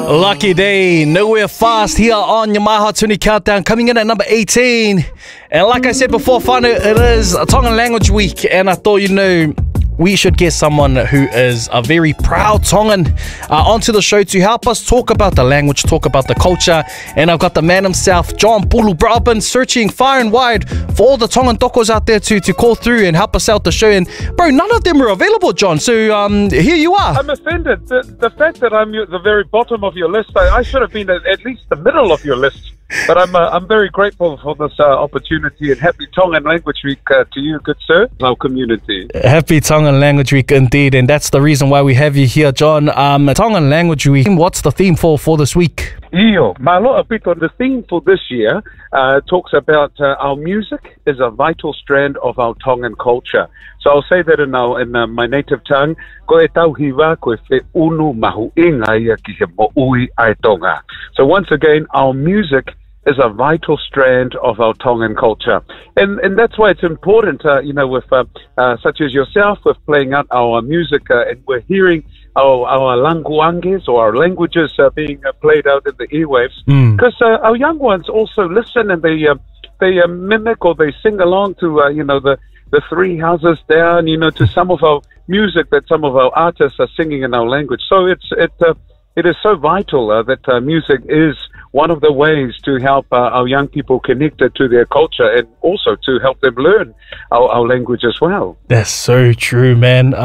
Lucky day, nowhere fast here on your Maha Tuni Countdown, coming in at number 18. And like I said before, whānau, it is Tongan Language Week, and I thought, we should get someone who is a very proud Tongan onto the show to help us talk about the language, talk about the culture. And I've got the man himself, John Pulu Brabin, searching far and wide for all the Tongan tokos out there to call through and help us out the show. And bro, none of them are available, John. So here you are. I'm offended. The fact that I'm the very bottom of your list, I should have been at least the middle of your list. But I'm very grateful for this opportunity, and happy Tongan Language Week to you, good sir, our community. Happy Tongan Language Week indeed, and that's the reason why we have you here, John. Tongan Language Week, what's the theme for this week? Iyo, malo apito, the theme for this year talks about our music is a vital strand of our Tongan culture. So I'll say that in my native tongue, ko e tauhiwa ko e whe unu mahu inga ia ki he mo'ui ai Tonga. So once again, our music is a vital strand of our Tongan culture. And that's why it's important, with such as yourself, with playing out our music, and we're hearing our languanges or our languages being played out in the airwaves. Because our young ones also listen, and they mimic or they sing along to, the Three Houses Down, to some of our music that some of our artists are singing in our language. So it is so vital that music is one of the ways to help our young people connect to their culture, and also to help them learn our language as well. That's so true, man.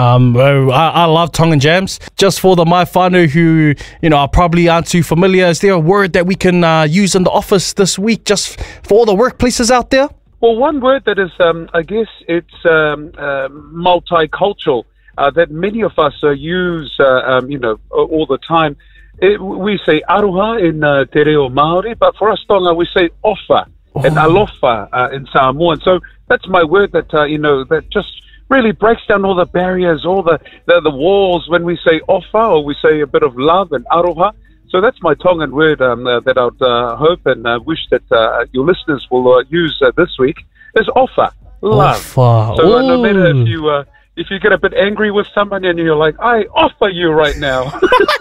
I love Tongan jams. Just for the mai whānau who, probably aren't too familiar, is there a word that we can use in the office this week, just for all the workplaces out there? Well, one word that is, I guess it's multicultural, that many of us use, all the time. We say aroha in Te Reo Māori, but for us Tonga we say ofa and alofa in Samoan. So that's my word that, that just really breaks down all the barriers, all the walls when we say ofa, or we say a bit of love and aroha. So that's my Tongan word that I'd hope and wish that your listeners will use this week, is ofa, love. Ofa. So no matter if you get a bit angry with someone and you're like, I offer you right now.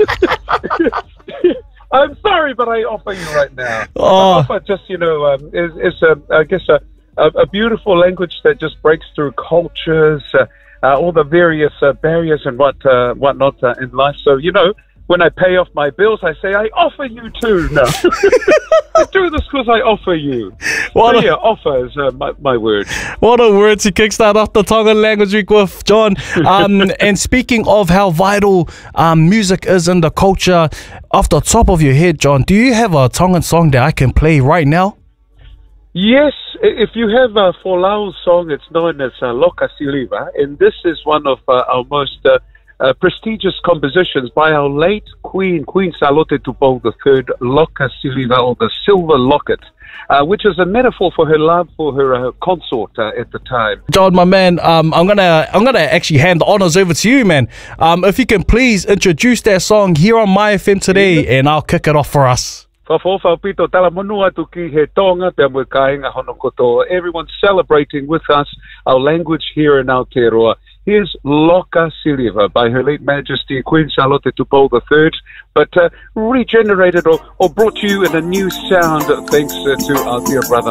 I'm sorry, but I offer you right now. Offer just, is I guess, a beautiful language that just breaks through cultures, all the various barriers and whatnot in life. So, when I pay off my bills, I say, I offer you too. No. I do this because I offer you. Offer is my word. What a word to kickstart off the Tongan Language Week with, John. And speaking of how vital music is in the culture, off the top of your head, John, do you have a Tongan song that I can play right now? Yes, if you have a Folao song, it's known as Loka Siliva, and this is one of our most prestigious compositions by our late Queen Salote Tupou III, Loka Siliva, or the Silver Locket, which is a metaphor for her love for her consort at the time. John, my man, I'm gonna actually hand the honors over to you, man. If you can please introduce that song here on My FM today, and I'll kick it off for us. Everyone's celebrating with us our language here in Aotearoa. Here's Loka Siliva by Her Late Majesty Queen Charlotte Tupou III, but regenerated or brought to you in a new sound thanks to our dear brother